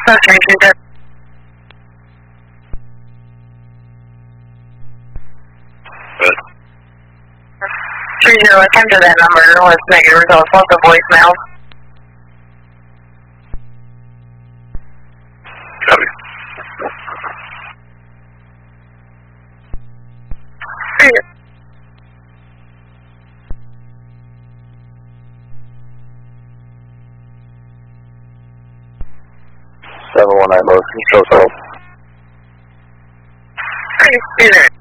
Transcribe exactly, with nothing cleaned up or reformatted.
Good. Three zero, attend to that number with negative results. What's the voicemail? Copy. seven one nine motion, show self. Hey, there.